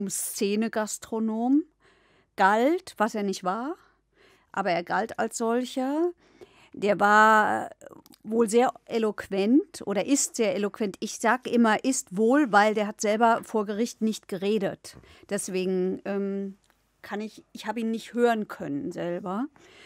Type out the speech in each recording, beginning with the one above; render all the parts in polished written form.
Szenegastronom, galt, was er nicht war, aber er galt als solcher. Der war wohl sehr eloquent oder ist sehr eloquent. Ich sage immer ist wohl, weil der hat selber vor Gericht nicht geredet. Deswegen ich habe ihn nicht hören können selber.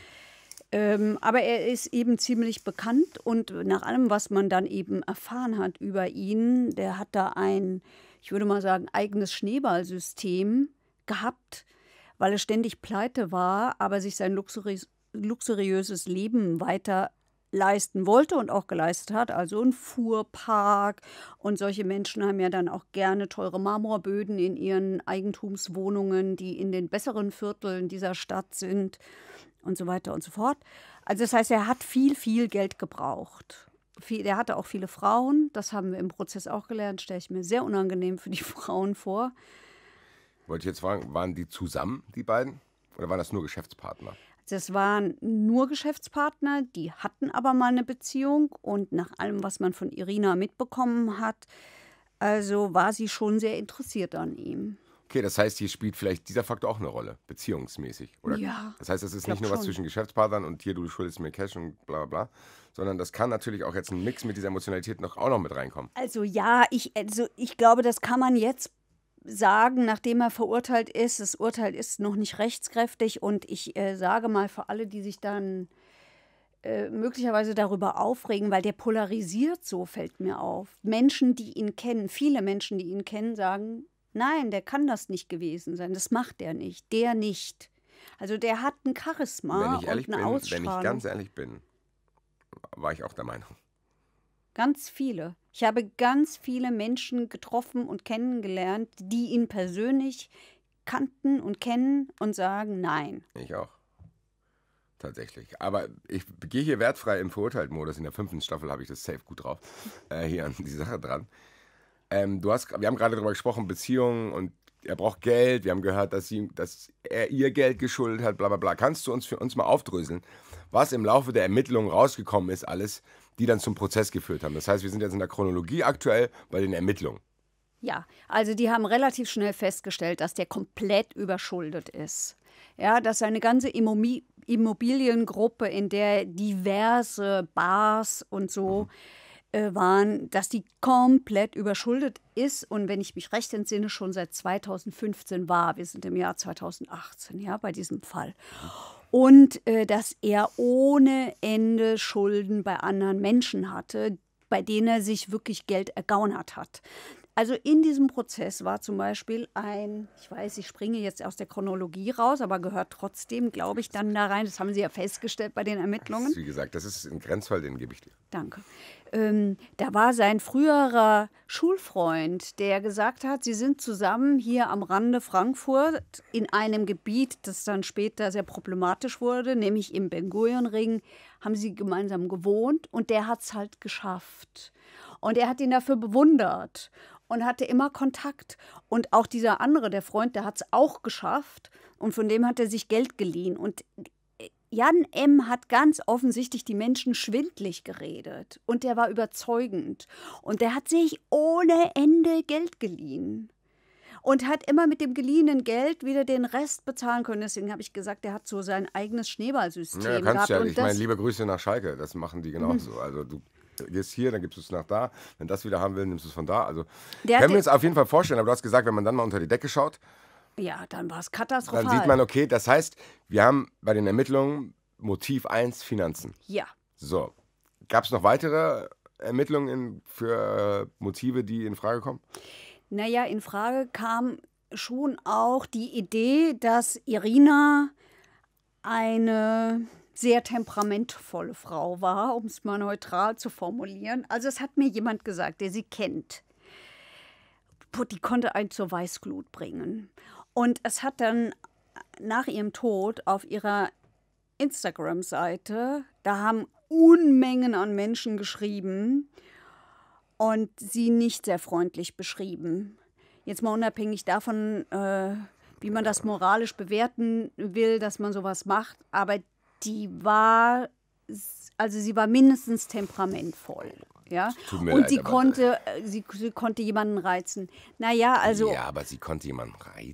Aber er ist eben ziemlich bekannt und nach allem, was man dann eben erfahren hat über ihn, der hat da ein, ich würde mal sagen, eigenes Schneeballsystem gehabt, weil er ständig pleite war, aber sich sein luxuriöses Leben weiter leisten wollte und auch geleistet hat. Also ein Fuhrpark und solche Menschen haben ja dann auch gerne teure Marmorböden in ihren Eigentumswohnungen, die in den besseren Vierteln dieser Stadt sind und so weiter und so fort. Also das heißt, er hat viel Geld gebraucht. Er hatte auch viele Frauen, das haben wir im Prozess auch gelernt, stelle ich mir sehr unangenehm für die Frauen vor. Wollte ich jetzt fragen, waren die zusammen, die beiden? Oder waren das nur Geschäftspartner? Das waren nur Geschäftspartner, die hatten aber mal eine Beziehung. Und nach allem, was man von Irina mitbekommen hat, also war sie schon sehr interessiert an ihm. Okay, das heißt, hier spielt vielleicht dieser Faktor auch eine Rolle, beziehungsmäßig, oder? Ja, Das heißt, das ist nicht nur was zwischen Geschäftspartnern und hier, du schuldest mir Cash und bla bla bla, sondern das kann natürlich auch jetzt ein Mix mit dieser Emotionalität auch noch mit reinkommen. Also ja, ich glaube, das kann man jetzt sagen, nachdem er verurteilt ist. Das Urteil ist noch nicht rechtskräftig und ich sage mal für alle, die sich dann möglicherweise darüber aufregen, weil der polarisiert so, fällt mir auf. Menschen, die ihn kennen, viele Menschen, die ihn kennen, sagen, nein, der kann das nicht gewesen sein, das macht er nicht, der nicht. Also der hat ein Charisma und eine Ausstrahlung. Wenn ich ganz ehrlich bin, war ich auch der Meinung. Ganz viele. Ich habe ganz viele Menschen getroffen und kennengelernt, die ihn persönlich kannten und kennen und sagen, nein. Ich auch. Tatsächlich. Aber ich gehe hier wertfrei im Verurteilt-Modus. In der 5. Staffel habe ich das safe gut drauf. Hier an die Sache dran. Wir haben gerade darüber gesprochen, Beziehungen und er braucht Geld. Wir haben gehört, dass er ihr Geld geschuldet hat, bla bla bla. Kannst du für uns mal aufdröseln, was im Laufe der Ermittlungen rausgekommen ist, alles, die dann zum Prozess geführt haben? Das heißt, wir sind jetzt in der Chronologie aktuell bei den Ermittlungen. Ja, also die haben relativ schnell festgestellt, dass der komplett überschuldet ist. Ja, dass seine ganze Immobiliengruppe, in der diverse Bars und so waren, dass die komplett überschuldet ist und wenn ich mich recht entsinne, schon seit 2015 war. Wir sind im Jahr 2018, ja, bei diesem Fall. Und dass er ohne Ende Schulden bei anderen Menschen hatte, bei denen er sich wirklich Geld ergaunert hat. Also in diesem Prozess war zum Beispiel ich weiß, ich springe jetzt aus der Chronologie raus, aber gehört trotzdem, glaube ich, dann da rein. Das haben Sie ja festgestellt bei den Ermittlungen. Wie gesagt, das ist ein Grenzfall, den gebe ich dir. Danke. Da war sein früherer Schulfreund, der gesagt hat, sie sind zusammen hier am Rande Frankfurt in einem Gebiet, das dann später sehr problematisch wurde, nämlich im Ben-Gurion-Ring, haben sie gemeinsam gewohnt und der hat es halt geschafft. Und er hat ihn dafür bewundert und hatte immer Kontakt. Und auch dieser andere, der Freund, der hat es auch geschafft und von dem hat er sich Geld geliehen. Und Jan M. hat ganz offensichtlich die Menschen schwindlig geredet und der war überzeugend. Und der hat sich ohne Ende Geld geliehen. Und hat immer mit dem geliehenen Geld wieder den Rest bezahlen können. Deswegen habe ich gesagt, der hat so sein eigenes Schneeballsystem Ja, kannst gehabt. ja. Und Ich meine, liebe Grüße nach Schalke. Das machen die genauso. Also du gehst hier, dann gibst du es nach da. Wenn das wieder haben will, nimmst du es von da. Also können wir uns auf jeden Fall vorstellen. Aber du hast gesagt, wenn man dann mal unter die Decke schaut, ja, dann war es katastrophal. dann sieht man, okay, das heißt, wir haben bei den Ermittlungen Motiv 1 Finanzen. Ja. So. Gab es noch weitere Ermittlungen für Motive, die in Frage kommen? Naja, in Frage kam schon auch die Idee, dass Irina eine sehr temperamentvolle Frau war, um es mal neutral zu formulieren. Also es hat mir jemand gesagt, der sie kennt. Die konnte einen zur Weißglut bringen. Und es hat dann nach ihrem Tod auf ihrer Instagram-Seite, da haben Unmengen an Menschen geschrieben und sie nicht sehr freundlich beschrieben. Jetzt mal unabhängig davon, wie man das moralisch bewerten will, dass man sowas macht, aber sie war mindestens temperamentvoll. Ja? Tut mir Und leid, sie aber konnte, sie konnte jemanden reizen. Naja, also ja, aber sie konnte jemanden reizen.